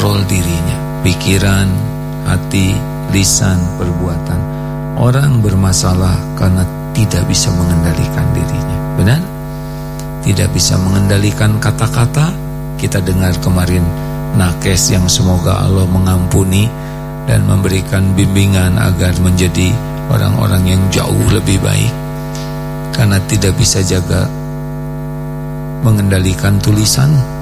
mengontrol dirinya, pikiran, hati, lisan, perbuatan. Orang bermasalah karena tidak bisa mengendalikan dirinya. Benar? Tidak bisa mengendalikan kata-kata. Kita dengar kemarin nakes yang semoga Allah mengampuni dan memberikan bimbingan agar menjadi orang-orang yang jauh lebih baik. Karena tidak bisa jaga mengendalikan tulisan.